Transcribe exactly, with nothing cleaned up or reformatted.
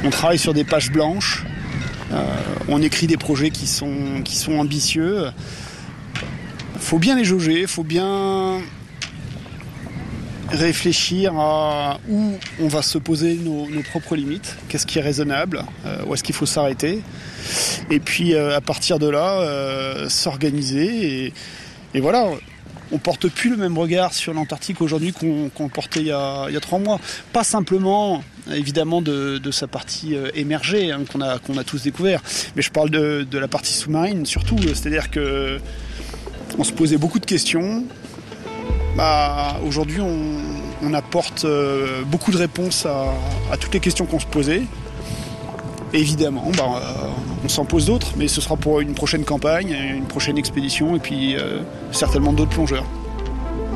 on travaille sur des pages blanches, euh, on écrit des projets qui sont, qui sont ambitieux. Il faut bien les jauger, il faut bien réfléchir à où on va se poser nos, nos propres limites, qu'est-ce qui est raisonnable, euh, où est-ce qu'il faut s'arrêter, et puis euh, à partir de là, euh, s'organiser, et, et voilà. On ne porte plus le même regard sur l'Antarctique aujourd'hui qu'on, qu'on le portait il y, a, il y a trois mois. Pas simplement, évidemment, de, de sa partie euh, émergée, hein, qu'on a, qu'on a tous découvert, mais je parle de, de la partie sous-marine surtout, c'est-à-dire que on se posait beaucoup de questions. Bah, aujourd'hui, on, on apporte euh, beaucoup de réponses à, à toutes les questions qu'on se posait. Et évidemment, bah, euh, on s'en pose d'autres, mais ce sera pour une prochaine campagne, une prochaine expédition, et puis euh, certainement d'autres plongeurs.